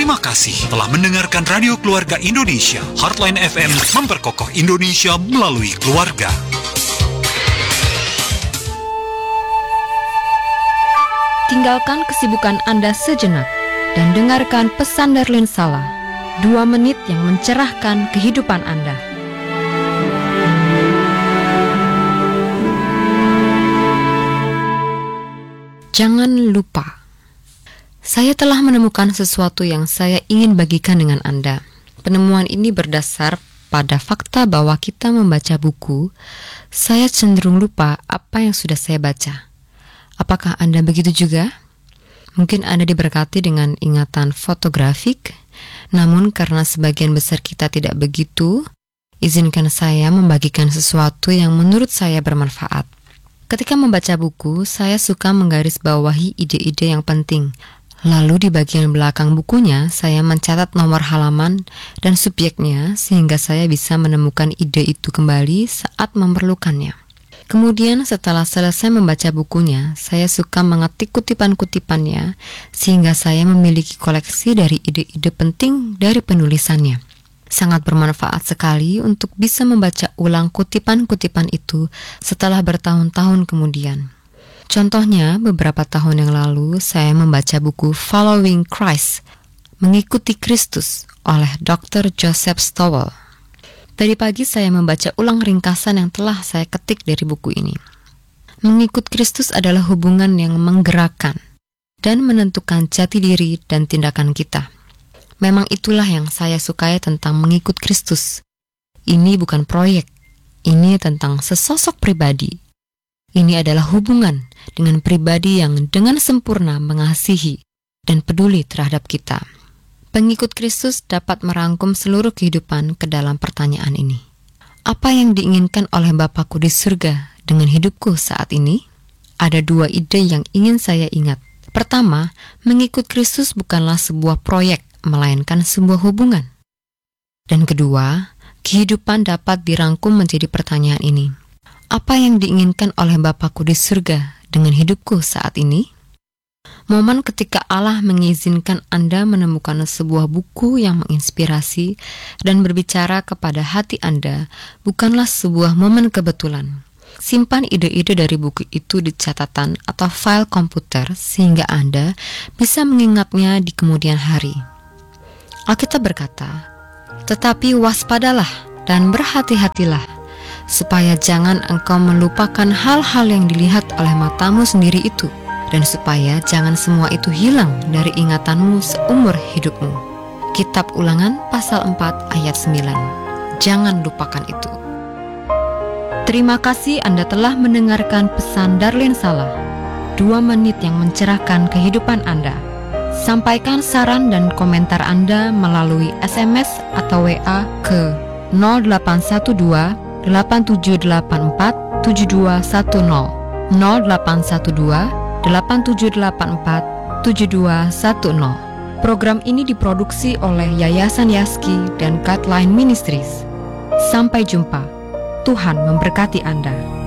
Terima kasih telah mendengarkan Radio Keluarga Indonesia. Heartline FM memperkokoh Indonesia melalui keluarga. Tinggalkan kesibukan Anda sejenak dan dengarkan pesan Darlene Sala. 2 menit yang mencerahkan kehidupan Anda. Jangan lupa. Saya telah menemukan sesuatu yang saya ingin bagikan dengan Anda. Penemuan ini berdasar pada fakta bahwa kita membaca buku, saya cenderung lupa apa yang sudah saya baca. Apakah Anda begitu juga? Mungkin Anda diberkati dengan ingatan fotografik, namun karena sebagian besar kita tidak begitu, izinkan saya membagikan sesuatu yang menurut saya bermanfaat. Ketika membaca buku, saya suka menggarisbawahi ide-ide yang penting. Lalu di bagian belakang bukunya, saya mencatat nomor halaman dan subjeknya sehingga saya bisa menemukan ide itu kembali saat memerlukannya. Kemudian setelah selesai membaca bukunya, saya suka mengetik kutipan-kutipannya sehingga saya memiliki koleksi dari ide-ide penting dari penulisannya. Sangat bermanfaat sekali untuk bisa membaca ulang kutipan-kutipan itu setelah bertahun-tahun kemudian. Contohnya, beberapa tahun yang lalu saya membaca buku Following Christ, Mengikuti Kristus oleh Dr. Joseph Stowell. Tadi pagi saya membaca ulang ringkasan yang telah saya ketik dari buku ini. Mengikut Kristus adalah hubungan yang menggerakkan dan menentukan jati diri dan tindakan kita. Memang itulah yang saya sukai tentang mengikut Kristus. Ini bukan proyek, ini tentang sesosok pribadi. Ini adalah hubungan dengan pribadi yang dengan sempurna mengasihi dan peduli terhadap kita. Pengikut Kristus dapat merangkum seluruh kehidupan ke dalam pertanyaan ini. Apa yang diinginkan oleh Bapakku di surga dengan hidupku saat ini? Ada 2 ide yang ingin saya ingat. Pertama, mengikut Kristus bukanlah sebuah proyek, melainkan sebuah hubungan. Dan kedua, kehidupan dapat dirangkum menjadi pertanyaan ini. Apa yang diinginkan oleh Bapakku di surga dengan hidupku saat ini? Momen ketika Allah mengizinkan Anda menemukan sebuah buku yang menginspirasi dan berbicara kepada hati Anda bukanlah sebuah momen kebetulan. Simpan ide-ide dari buku itu di catatan atau file komputer sehingga Anda bisa mengingatnya di kemudian hari. Alkitab berkata, "Tetapi waspadalah dan berhati-hatilah, supaya jangan engkau melupakan hal-hal yang dilihat oleh matamu sendiri itu, dan supaya jangan semua itu hilang dari ingatanmu seumur hidupmu." Kitab Ulangan pasal 4 ayat 9. Jangan lupakan itu. Terima kasih Anda telah mendengarkan pesan Darlene Sala. 2 menit yang mencerahkan kehidupan Anda. Sampaikan saran dan komentar Anda melalui SMS atau WA ke 0812 8784 7210 0812 8784 7210. Program ini diproduksi oleh Yayasan Yaski dan Guideline Ministries. Sampai jumpa. Tuhan memberkati Anda.